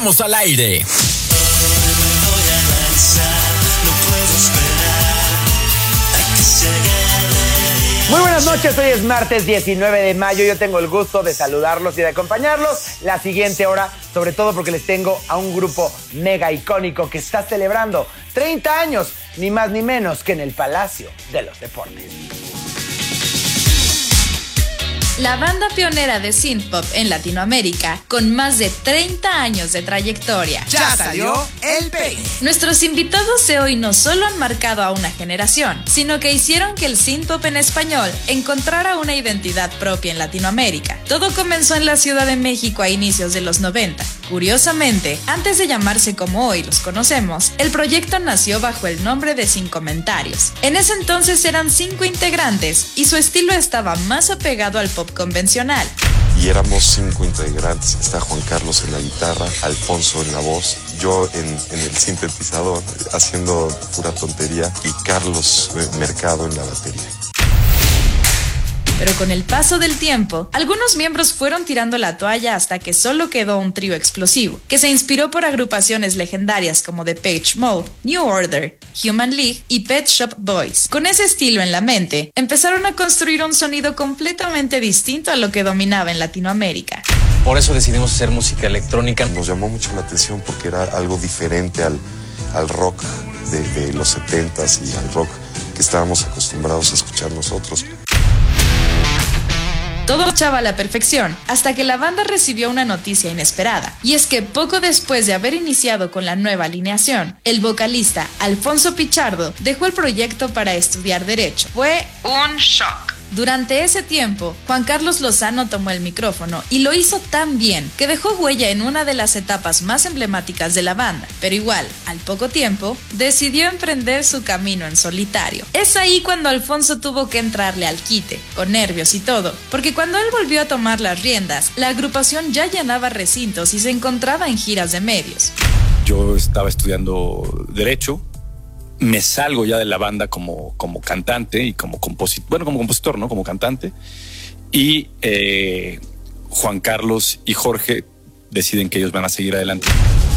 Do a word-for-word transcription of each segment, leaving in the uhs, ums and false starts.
estamos al aire. Muy buenas noches, hoy es martes diecinueve de mayo. Yo tengo el gusto de saludarlos y de acompañarlos la siguiente hora, sobre todo porque les tengo a un grupo mega icónico que está celebrando treinta años, ni más ni menos que en el Palacio de los Deportes. La banda pionera de synthpop en Latinoamérica, con más de treinta años de trayectoria. Ya salió el peine. Nuestros invitados de hoy no solo han marcado a una generación, sino que hicieron que el synthpop en español encontrara una identidad propia en Latinoamérica. Todo comenzó en la Ciudad de México a inicios de los noventa. Curiosamente, antes de llamarse como hoy los conocemos, el proyecto nació bajo el nombre de Sin Comentarios. En ese entonces eran cinco integrantes y su estilo estaba más apegado al pop convencional. Y éramos cinco integrantes. Está Juan Carlos en la guitarra, Alfonso en la voz, yo en, en el sintetizador haciendo pura tontería y Carlos Mercado en la batería. Pero con el paso del tiempo, algunos miembros fueron tirando la toalla hasta que solo quedó un trío explosivo, que se inspiró por agrupaciones legendarias como Depeche Mode, New Order, Human League y Pet Shop Boys. Con ese estilo en la mente, empezaron a construir un sonido completamente distinto a lo que dominaba en Latinoamérica. Por eso decidimos hacer música electrónica. Nos llamó mucho la atención porque era algo diferente al, al rock de, de los setentas y al rock que estábamos acostumbrados a escuchar nosotros. Todo marchaba a la perfección, hasta que la banda recibió una noticia inesperada. Y es que poco después de haber iniciado con la nueva alineación, el vocalista Alfonso Pichardo dejó el proyecto para estudiar Derecho. Fue un shock. Durante ese tiempo, Juan Carlos Lozano tomó el micrófono y lo hizo tan bien que dejó huella en una de las etapas más emblemáticas de la banda. Pero igual, al poco tiempo, decidió emprender su camino en solitario. Es ahí cuando Alfonso tuvo que entrarle al quite, con nervios y todo, porque cuando él volvió a tomar las riendas, la agrupación ya llenaba recintos y se encontraba en giras de medios. Yo estaba estudiando Derecho. Me salgo ya de la banda como, como cantante y como compositor, bueno, como compositor, ¿no? Como cantante. Y eh, Juan Carlos y Jorge deciden que ellos van a seguir adelante.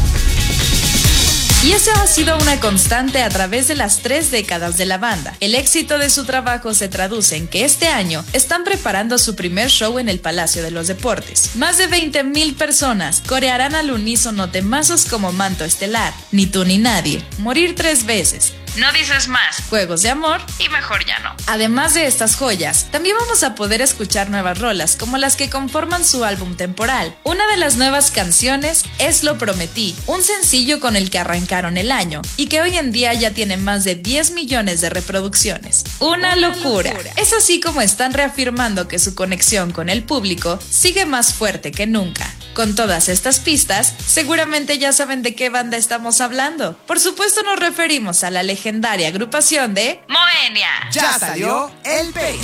Y esa ha sido una constante a través de las tres décadas de la banda. El éxito de su trabajo se traduce en que este año están preparando su primer show en el Palacio de los Deportes. Más de veinte mil personas corearán al unísono temazos como Manto Estelar, Ni tú ni nadie, Morir tres veces, No dices más, Juegos de amor y Mejor ya no. Además de estas joyas, también vamos a poder escuchar nuevas rolas como las que conforman su álbum temporal. Una de las nuevas canciones es Lo Prometí, un sencillo con el que arrancaron el año y que hoy en día ya tiene más de diez millones de reproducciones. Una, Una locura. locura. Es así como están reafirmando que su conexión con el público sigue más fuerte que nunca. Con todas estas pistas, seguramente ya saben de qué banda estamos hablando. Por supuesto nos referimos a la legendaria agrupación de Moenia. Ya salió el peine.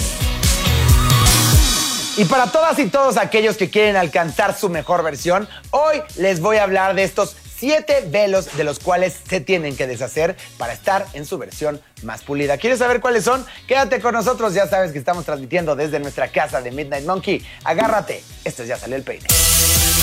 Y para todas y todos aquellos que quieren alcanzar su mejor versión, hoy les voy a hablar de estos siete velos de los cuales se tienen que deshacer para estar en su versión más pulida. ¿Quieres saber cuáles son? Quédate con nosotros, ya sabes que estamos transmitiendo desde nuestra casa de Midnight Monkey. Agárrate, esto es Ya Salió el Peine.